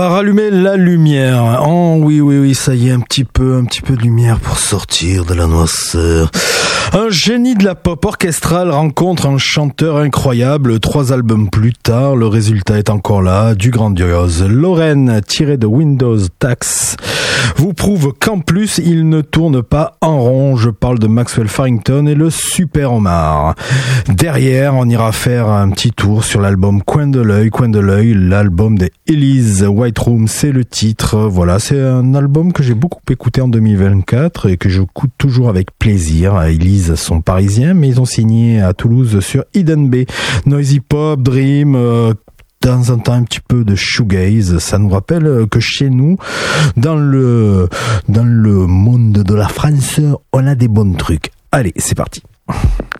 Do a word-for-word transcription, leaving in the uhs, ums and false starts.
Rallumer la lumière. Oh oui, oui, oui, ça y est, un petit peu, un petit peu de lumière pour sortir de la noirceur. Un génie de la pop orchestrale rencontre un chanteur incroyable. Trois albums plus tard, le résultat est encore là, du grandiose. Lorraine, tiré de Windows Tax, vous prouve qu'en plus, il ne tourne pas en rond. Je parle de Maxwell Farrington et le Super Omar. Derrière, on ira faire un petit tour sur l'album Coin de l'œil, Coin de l'œil, l'album des Elise White Room, c'est le titre. Voilà, c'est un album que j'ai beaucoup écouté en deux mille vingt-quatre et que j'écoute toujours avec plaisir. Elise sont parisiens, mais ils ont signé à Toulouse sur Eden Bay. Noisy pop, dream, euh, dans un temps un petit peu de shoegaze. Ça nous rappelle que chez nous, dans le, dans le monde de la France, on a des bons trucs. Allez, c'est parti.